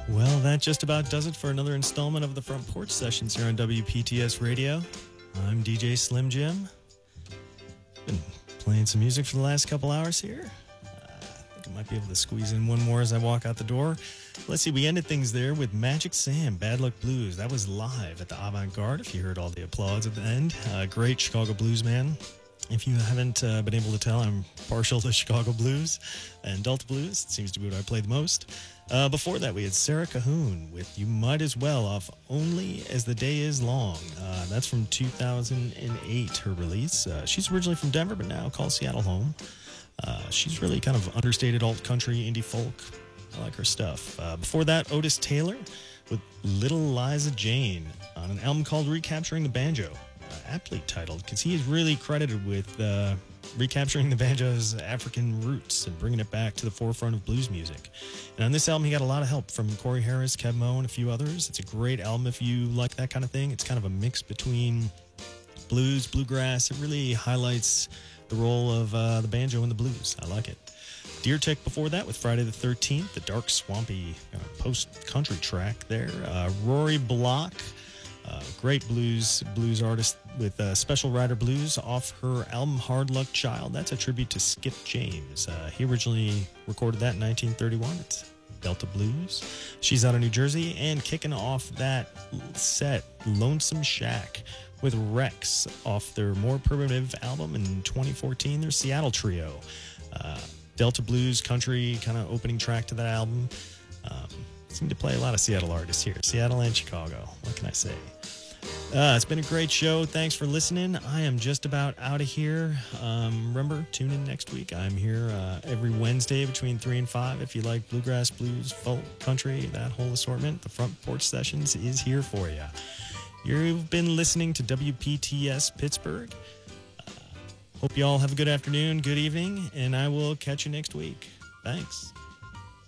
Well, that just about does it for another installment of the Front Porch Sessions here on WPTS Radio. I'm DJ Slim Jim. Been playing some music for the last couple hours here. I think I might be able to squeeze in one more as I walk out the door. Let's see, we ended things there with Magic Sam, Bad Luck Blues. That was live at the Avant Garde, if you heard all the applause at the end. Great Chicago blues man. If you haven't been able to tell, I'm partial to Chicago blues and Delta blues. It seems to be what I play the most. Before that, we had Sarah Cahoon with You Might As Well off Only As the Day Is Long. That's from 2008, her release. She's originally from Denver, but now calls Seattle home. She's really kind of understated alt country, indie folk. I like her stuff. Before that, Otis Taylor with Little Liza Jane on an album called Recapturing the Banjo. Aptly titled, because he is really credited with recapturing the banjo's African roots and bringing it back to the forefront of blues music. And on this album, he got a lot of help from Corey Harris, Kev Moe, and a few others. It's a great album if you like that kind of thing. It's kind of a mix between blues, bluegrass. It really highlights the role of the banjo in the blues. I like it. Deer Tick before that with Friday the 13th, the dark, swampy post-country track there. Rory Block, great blues artist with Special Rider Blues off her album Hard Luck Child. That's a tribute to Skip James. He originally recorded that in 1931. It's Delta Blues. She's out of New Jersey, and kicking off that set, Lonesome Shack with Rex off their more primitive album in 2014, their Seattle trio. Delta Blues, country kind of opening track to that album. Seem to play a lot of Seattle artists here, Seattle and Chicago. What can I say? It's been a great show. Thanks for listening. I am just about out of here. Remember, tune in next week. I'm here every Wednesday between 3 and 5. If you like bluegrass, blues, folk, country, that whole assortment, the Front Porch Sessions is here for you. You've been listening to WPTS Pittsburgh. Hope you all have a good afternoon, good evening, and I will catch you next week. Thanks.